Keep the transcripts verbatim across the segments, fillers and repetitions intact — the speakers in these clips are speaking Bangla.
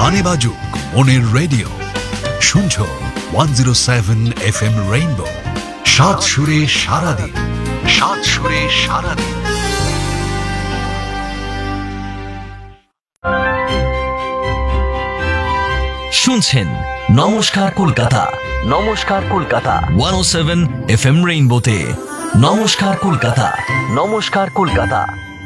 গানে বাজুক মনের রেডিও, শুনছো one zero seven F M rainbow. সাত সুরে সারাদিন, সাত সুরে সারাদিন। শুনছেন নমস্কার কলকাতা, নমস্কার কলকাতা ওয়ান ও সেভেন এফ এম রেইনবোতে। নমস্কার কলকাতা, নমস্কার কলকাতা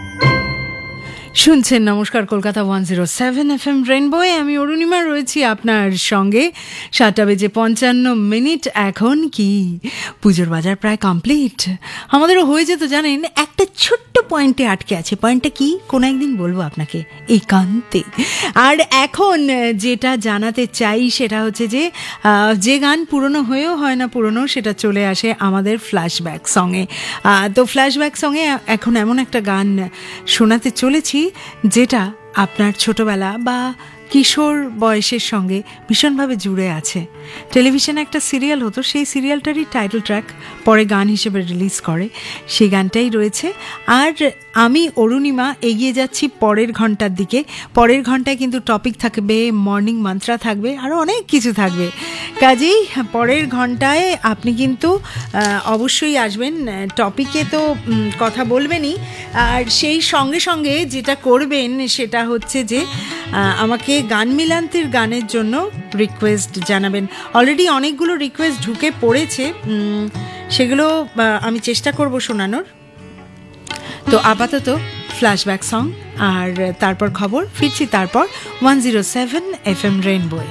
শুনছেন নমস্কার Kolkata one zero seven F M রেইনবোয়ে। আমি অরুণিমা রয়েছি আপনার সঙ্গে। সাতটা বেজে পঞ্চান্ন মিনিট এখন। কি পুজোর বাজার প্রায় কমপ্লিট। আমাদেরও হয়ে যেত জানেন, একটা ছোট্ট পয়েন্টে আটকে আছে। পয়েন্টটা কি কোনো একদিন বলবো আপনাকে একান্তে। আর এখন যেটা জানাতে চাই সেটা হচ্ছে যে যে গান পুরনো হয়েও হয় না পুরনো, সেটা চলে আসে আমাদের ফ্ল্যাশব্যাক সঙ্গে। তো ফ্ল্যাশব্যাক সঙ্গে এখন এমন একটা গান শোনাতে চলেছি যেটা আপনার ছোটবেলা বা কিশোর বয়সের সঙ্গে ভীষণভাবে জুড়ে আছে। টেলিভিশনে একটা সিরিয়াল হতো, সেই সিরিয়ালটারই টাইটেল ট্র্যাক পরে গান হিসেবে রিলিজ করে, সেই গানটাই রয়েছে। আর আমি অরুণিমা এগিয়ে যাচ্ছি পরের ঘন্টার দিকে। পরের ঘন্টায় কিন্তু টপিক থাকবে, মর্নিং মন্ত্রা থাকবে, আরও অনেক কিছু থাকবে। কাজেই পরের ঘন্টায় আপনি কিন্তু অবশ্যই আসবেন। টপিকে তো কথা বলবেনই, আর সেই সঙ্গে সঙ্গে যেটা করবেন সেটা হচ্ছে যে আমাকে গান মিলান্তির গানের জন্য রিকোয়েস্ট জানাবেন। অলরেডি অনেকগুলো রিকোয়েস্ট ঢুকে পড়েছে, সেগুলো আমি চেষ্টা করব শোনানোর। তো আপাতত ফ্ল্যাশব্যাক সং, আর তারপর খবর ফিরছি তারপর one zero seven F M rainbow.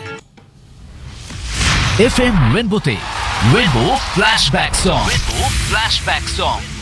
F M রেইনবোতে rainbow flashback song, rainbow flashback song.